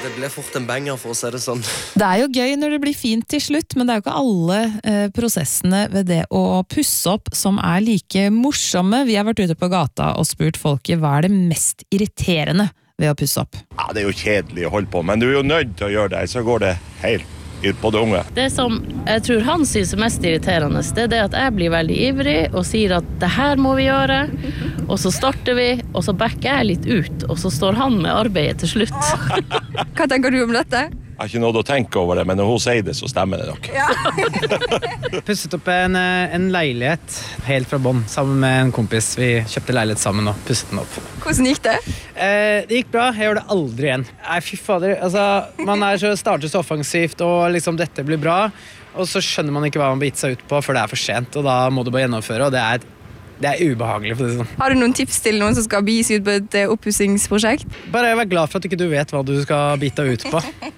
Det ble fort en banger for å si det sånn. Det jo gøy når det blir fint til slutt, men det jo ikke alle prosessene ved det å pusse opp som like morsomme. Vi har vært ute på gata og spurt folket hva det mest irriterende ved å pusse opp. Ja, det jo kjedelig å holde på, men du jo nødt til å gjøre det, så går det helt ut på det unge. Det som jeg tror han synes mest irriterende, det det at jeg blir veldig ivrig og sier at det her må vi gjøre, og så starter vi, og så backer jeg litt ut, og så står han med arbeidet til slutt. Hva tenker du om dette? Jeg har ikke noe å tenke over det, men når hun sier det, så stemmer det nok. Ja. Pusset opp en leilighet helt fra bånn, sammen med en kompis. Vi kjøpte leilighet sammen og pusset den opp. Hvordan gikk det? Det gikk bra, jeg gjør det aldri igjen. Nei, fy fader, altså, man starter så offensivt, og liksom dette blir bra, og så skjønner man ikke hva man begitt seg ut på, for det for sent, og da må du bare gjennomføre, og det ubehagelig for det sånn. Har du noen tips til noen som skal begi seg ut på et oppussingsprosjekt? Bare vær glad for at ikke du vet hva du skal bite deg ut på.